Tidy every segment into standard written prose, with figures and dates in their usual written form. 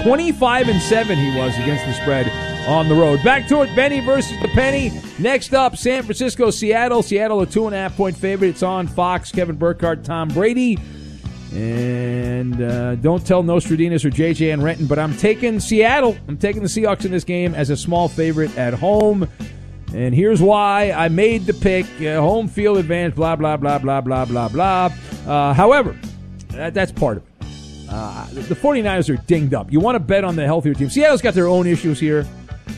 25-7 he was against the spread on the road. Back to it, Benny versus the Penny. Next up, San Francisco, Seattle. Seattle, a 2.5-point favorite. It's on Fox. Kevin Burkhardt, Tom Brady. And don't tell Nostradamus or J.J. Renton, but I'm taking Seattle. I'm taking the Seahawks in this game as a small favorite at home. And here's why. I made the pick. Home field advantage, blah, blah, blah, blah, blah, blah, blah. However, that's part of it. The 49ers are dinged up. You want to bet on the healthier team. Seattle's got their own issues here.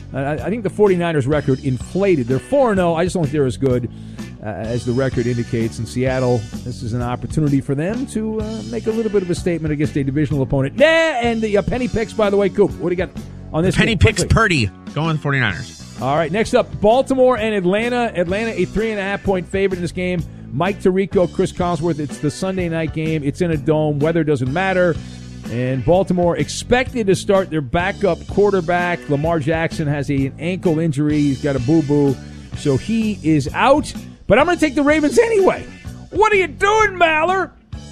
I think the 49ers record inflated. They're 4-0. I just don't think they're as good as the record indicates. In Seattle, this is an opportunity for them to make a little bit of a statement against a divisional opponent. And the penny picks, by the way, Coop, what do you got on this? Penny picks Purdy going with the 49ers. All right, next up, Baltimore and Atlanta. Atlanta, a 3.5-point favorite in this game. Mike Tirico, Chris Collinsworth. It's the Sunday night game. It's in a dome. Weather doesn't matter. And Baltimore expected to start their backup quarterback. Lamar Jackson has an ankle injury. He's got a boo-boo. So he is out. But I'm going to take the Ravens anyway. What are you doing, Maller?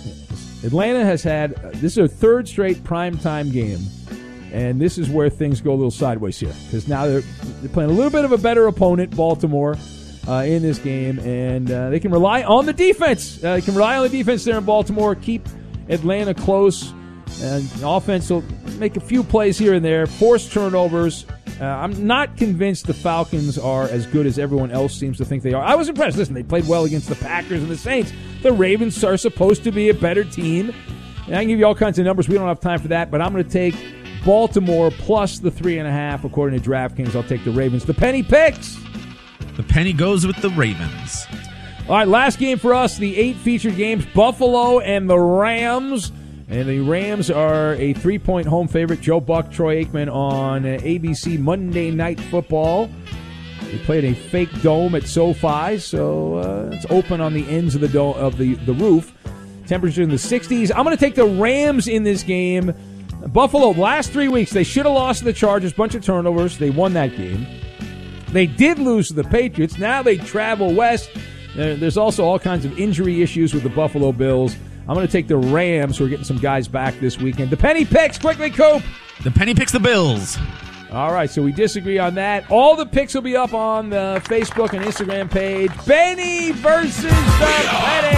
Atlanta has had, this is their third straight primetime game. And this is where things go a little sideways here. Because now they're playing a little bit of a better opponent, Baltimore, in this game. And they can rely on the defense. They can rely on the defense there in Baltimore. Keep Atlanta close. And the offense will make a few plays here and there. Force turnovers. I'm not convinced the Falcons are as good as everyone else seems to think they are. I was impressed. Listen, they played well against the Packers and the Saints. The Ravens are supposed to be a better team. And I can give you all kinds of numbers. We don't have time for that. But I'm going to take Baltimore plus the 3.5 according to DraftKings. I'll take the Ravens. The penny picks. The penny goes with the Ravens. All right, last game for us, the 8 featured games, Buffalo and the Rams. And the Rams are a 3-point home favorite. Joe Buck, Troy Aikman on ABC Monday Night Football. They played a fake dome at SoFi, so it's open on the ends of the dome, of the roof. Temperature in the 60s. I'm going to take the Rams in this game. Buffalo, last 3 weeks, they should have lost to the Chargers. Bunch of turnovers. They won that game. They did lose to the Patriots. Now they travel west. There's also all kinds of injury issues with the Buffalo Bills. I'm going to take the Rams, who are getting some guys back this weekend. The penny picks, quickly, Coop. The penny picks the Bills. All right, so we disagree on that. All the picks will be up on the Facebook and Instagram page. Benny versus the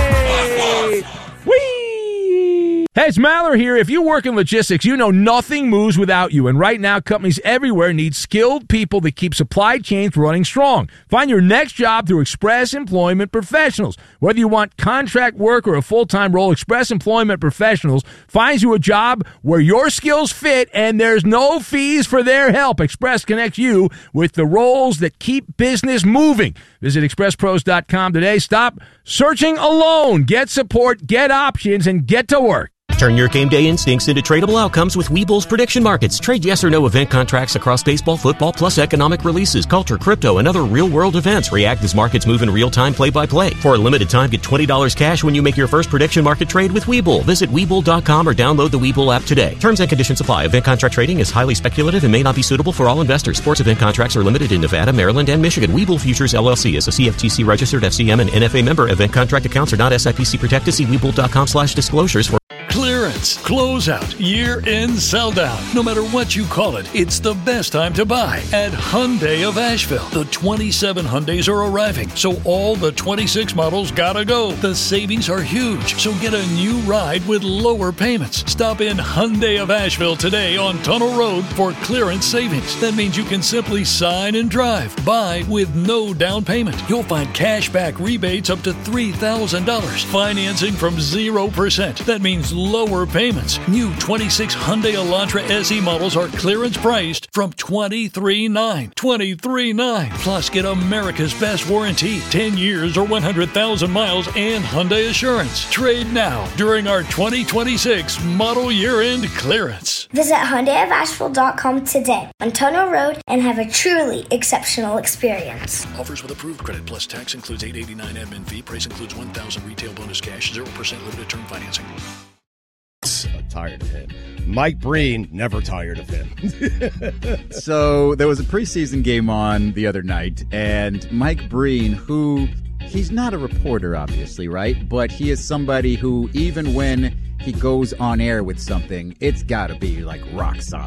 Penny. Whee! Hey, it's Maller here. If you work in logistics, you know nothing moves without you. And right now, companies everywhere need skilled people that keep supply chains running strong. Find your next job through Express Employment Professionals. Whether you want contract work or a full-time role, Express Employment Professionals finds you a job where your skills fit and there's no fees for their help. Express connects you with the roles that keep business moving. Visit expresspros.com today. Stop searching alone. Get support, get options, and get to work. Turn your game day instincts into tradable outcomes with Webull's prediction markets. Trade yes or no event contracts across baseball, football, plus economic releases, culture, crypto, and other real-world events. React as markets move in real time, play-by-play. For a limited time, get $20 cash when you make your first prediction market trade with Webull. Visit Webull.com or download the Webull app today. Terms and conditions apply. Event contract trading is highly speculative and may not be suitable for all investors. Sports event contracts are limited in Nevada, Maryland, and Michigan. Webull Futures, LLC is a CFTC-registered FCM and NFA member. Event contract accounts are not SIPC protected. See Webull.com/disclosures for clearance, closeout, year-end sell-down. No matter what you call it, it's the best time to buy at Hyundai of Asheville. The 27 Hyundais are arriving, so all the 26 models gotta go. The savings are huge, so get a new ride with lower payments. Stop in Hyundai of Asheville today on Tunnel Road for clearance savings. That means you can simply sign and drive. Buy with no down payment. You'll find cash back rebates up to $3,000. Financing from 0%. That means lower payments. New 26 Hyundai Elantra SE models are clearance priced from $23,900. $23,900. Plus, get America's best warranty, 10 years or 100,000 miles, and Hyundai Assurance. Trade now during our 2026 model year-end clearance. Visit HyundaiofAsheville.com today on Tunnel Road and have a truly exceptional experience. Offers with approved credit plus tax includes $889 admin fee. Price includes $1,000 retail bonus cash, 0% limited term financing. Tired of him. Mike Breen, never tired of him. So there was a preseason game on the other night, and Mike Breen, who, he's not a reporter, obviously, right? But he is somebody who, even when he goes on air with something, it's got to be like rock solid.